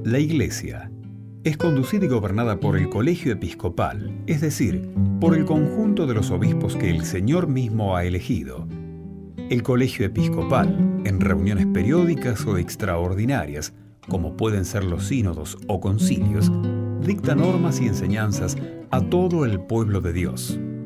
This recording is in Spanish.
La Iglesia es conducida y gobernada por el Colegio Episcopal, es decir, por el conjunto de los obispos que el Señor mismo ha elegido. El Colegio Episcopal, en reuniones periódicas o extraordinarias, como pueden ser los sínodos o concilios, dicta normas y enseñanzas a todo el pueblo de Dios.